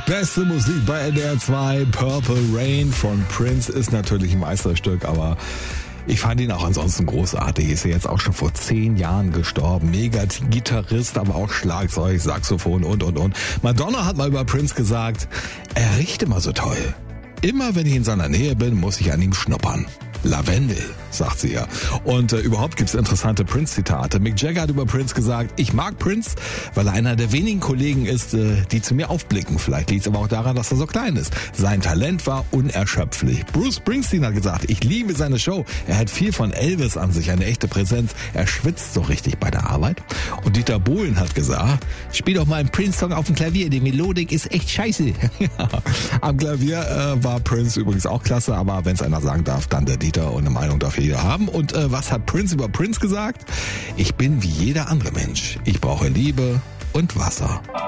Beste Musik bei NDR 2. Purple Rain von Prince ist natürlich ein Meisterstück, aber ich fand ihn auch ansonsten großartig. Ist ja jetzt auch schon vor 10 Jahren gestorben. Mega Gitarrist, aber auch Schlagzeug, Saxophon und. Madonna hat mal über Prince gesagt, er riecht immer so toll. Immer wenn ich in seiner Nähe bin, muss ich an ihm schnuppern. Lavendel, sagt sie ja. Und überhaupt gibt's interessante Prince-Zitate. Mick Jagger hat über Prince gesagt, ich mag Prince, weil er einer der wenigen Kollegen ist, die zu mir aufblicken. Vielleicht liegt es aber auch daran, dass er so klein ist. Sein Talent war unerschöpflich. Bruce Springsteen hat gesagt, ich liebe seine Show. Er hat viel von Elvis an sich, eine echte Präsenz. Er schwitzt so richtig bei der Arbeit. Und Dieter Bohlen hat gesagt, spiel doch mal einen Prince-Song auf dem Klavier, die Melodik ist echt scheiße. Ja, am Klavier war Prince übrigens auch klasse, aber wenn es einer sagen darf, dann der Dieter, und eine Meinung darf jeder haben. Und was hat Prince über Prince gesagt? Ich bin wie jeder andere Mensch. Ich brauche Liebe und Wasser.